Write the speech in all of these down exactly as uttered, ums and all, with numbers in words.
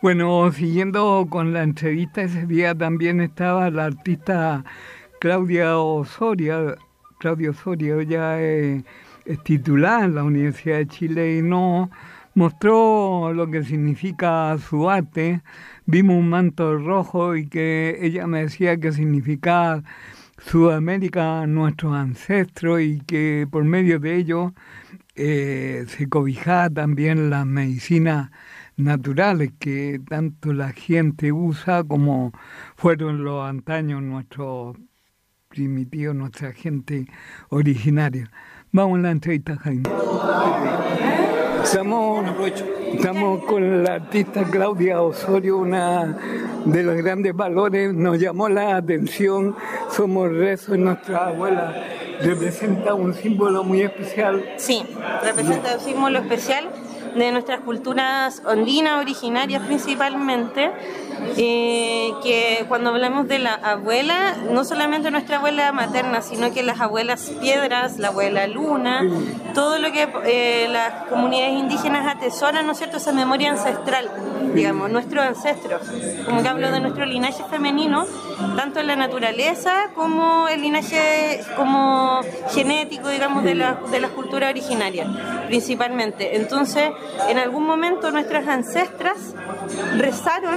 Bueno, siguiendo con la entrevista, ese día también estaba la artista Claudia Osorio. Claudia Osorio, ella es, es titular en la Universidad de Chile y nos mostró lo que significa su arte. Vimos un manto rojo y que ella me decía que significaba Sudamérica, nuestros ancestros, y que por medio de ello eh, se cobijaba también las medicinas naturales que tanto la gente usa como fueron los antaños nuestros primitivos, nuestra gente originaria. Vamos a la entrevista, Jaime. Estamos, estamos con la artista Claudia Osorio, una de los grandes valores, nos llamó la atención, somos rezos, nuestra abuela representa un símbolo muy especial. Sí, representa un símbolo especial de nuestras culturas andinas originarias principalmente, eh, que cuando hablamos de la abuela, no solamente nuestra abuela materna, sino que las abuelas piedras, la abuela luna, todo lo que eh, las comunidades indígenas atesoran, ¿no es cierto?, esa memoria ancestral, digamos, nuestros ancestros, como que hablo de nuestro linaje femenino, tanto en la naturaleza como el linaje como genético, digamos, de, la, de las culturas originarias, principalmente. Entonces, en algún momento nuestras ancestras rezaron,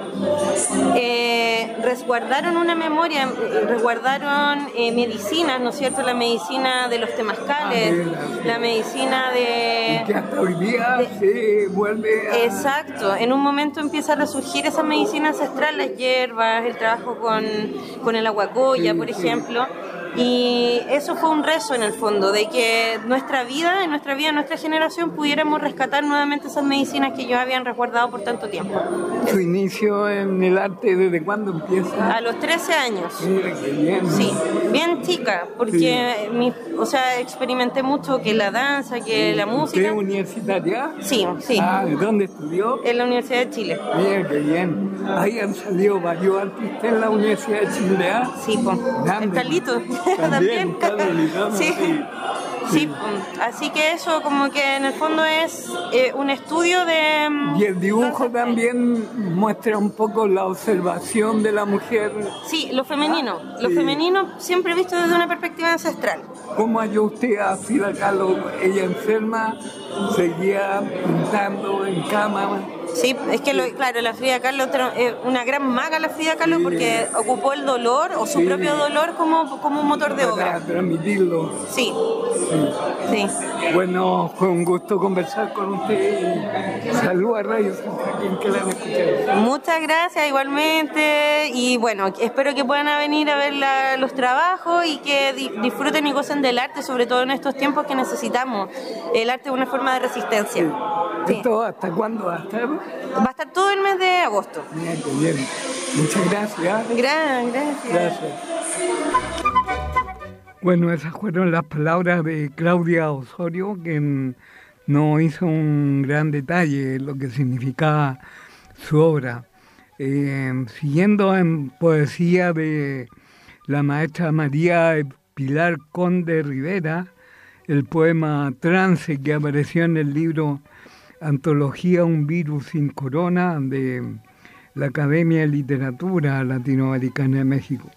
eh, resguardaron una memoria, resguardaron eh, medicinas, ¿no es cierto? La medicina de los temazcales, la medicina de... Y que hasta hoy día de, se vuelve a... Exacto, en un momento empieza a resurgir esa medicina ancestral, las hierbas, el trabajo con, con el aguacoya, sí, por ejemplo. Y eso fue un rezo en el fondo, de que nuestra vida, en nuestra vida, en nuestra generación, pudiéramos rescatar nuevamente esas medicinas que ellos habían resguardado por tanto tiempo. ¿Su inicio en el arte desde cuándo empieza? A los trece años. Mira, qué bien. Sí, bien chica, porque sí. mi, o sea, experimenté mucho que la danza, que sí. la música. ¿Usted es universitaria? Sí, sí. Ah, ¿dónde estudió? En la Universidad de Chile. Mira, qué bien. Ahí han salido varios artistas en la Universidad de Chile, ¿eh? Sí, pues. El Carlito. También, también. sí. sí. Sí, así que eso como que en el fondo es eh, un estudio de... Y el dibujo también muestra un poco la observación de la mujer. Sí, lo femenino, ah, lo sí. femenino siempre visto desde una perspectiva ancestral. ¿Cómo halló usted a Frida Kahlo? Ella enferma, seguía pintando en cama. Sí, es que, lo, claro, la Frida Kahlo es una gran maga, la Frida Kahlo, sí, porque ocupó el dolor o su sí. propio dolor como, como un motor de para obra. Para transmitirlo. Sí. sí. sí. Bueno, fue un gusto conversar con usted y saludos a Radio Santa Joaquín que la han escuchado. Muchas gracias, igualmente. Y bueno, espero que puedan venir a ver la, los trabajos y que di, disfruten y gocen del arte, sobre todo en estos tiempos que necesitamos. El arte es una forma de resistencia. Sí. Sí. ¿Esto hasta cuándo va a estar? Va a estar todo el mes de agosto. Bien, bien. Muchas gracias. Gran, gracias. Gracias. Bueno, esas fueron las palabras de Claudia Osorio, que nos hizo un gran detalle lo que significaba su obra. Eh, siguiendo en poesía de la maestra María Pilar Conde Rivera, el poema Trance que apareció en el libro Antología Un virus sin corona de la Academia de Literatura Latinoamericana de México.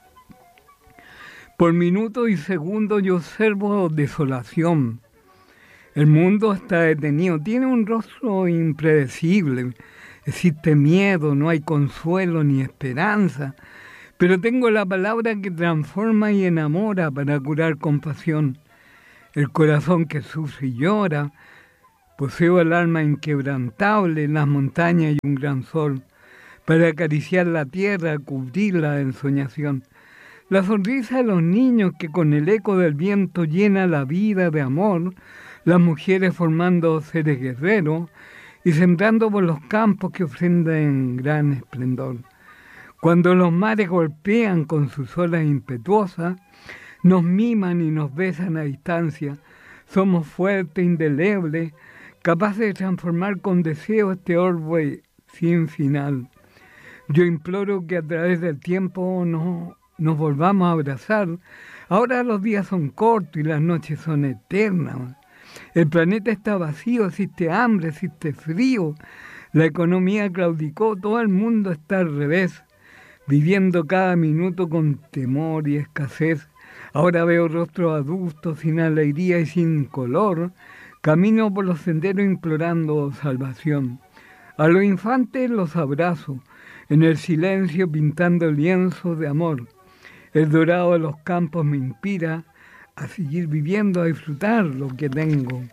Por minutos y segundos yo observo desolación. El mundo está detenido, tiene un rostro impredecible. Existe miedo, no hay consuelo ni esperanza. Pero tengo la palabra que transforma y enamora para curar compasión. El corazón que sufre y llora. Poseo el alma inquebrantable en las montañas y un gran sol, para acariciar la tierra, cubrirla de ensoñación. La sonrisa de los niños que con el eco del viento llena la vida de amor, las mujeres formando seres guerreros y sembrando por los campos que ofrendan gran esplendor. Cuando los mares golpean con sus olas impetuosas, nos miman y nos besan a distancia, somos fuertes, indelebles, capaces de transformar con deseo este orbe sin final. Yo imploro que a través del tiempo no, nos volvamos a abrazar. Ahora los días son cortos y las noches son eternas. El planeta está vacío, existe hambre, existe frío, la economía claudicó, todo el mundo está al revés, viviendo cada minuto con temor y escasez. Ahora veo rostros adultos sin alegría y sin color, camino por los senderos implorando salvación. A los infantes los abrazo, en el silencio pintando lienzos de amor. El dorado de los campos me inspira a seguir viviendo, a disfrutar lo que tengo.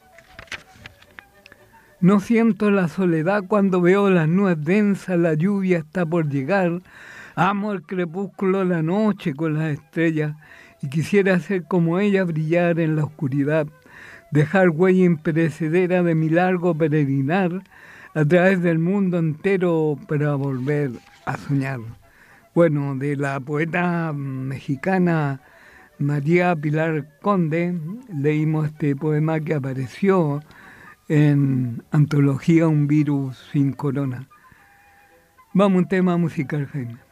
No siento la soledad cuando veo las nubes densas, la lluvia está por llegar. Amo el crepúsculo, la noche con las estrellas y quisiera ser como ella, brillar en la oscuridad, dejar huella imperecedera de mi largo peregrinar a través del mundo entero para volver a soñar. Bueno, de la poeta mexicana María Pilar Conde leímos este poema que apareció en Antología Un virus sin corona. Vamos a un tema musical, Jaime.